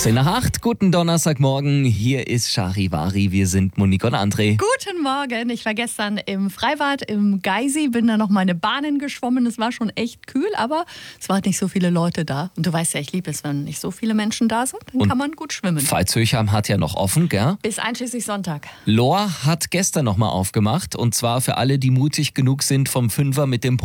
10 nach 8, guten Donnerstagmorgen. Hier ist Charivari, wir sind Monique und André. Guten Morgen, ich war gestern im Freibad im Geisi, bin da noch meine Bahnen geschwommen. Es war schon echt kühl, aber es waren nicht so viele Leute da. Und du weißt ja, ich liebe es, wenn nicht so viele Menschen da sind, dann kann man gut schwimmen. Veitshöchheim hat ja noch offen, gell? Bis einschließlich Sonntag. Lohr hat gestern nochmal aufgemacht und zwar für alle, die mutig genug sind, vom Fünfer mit dem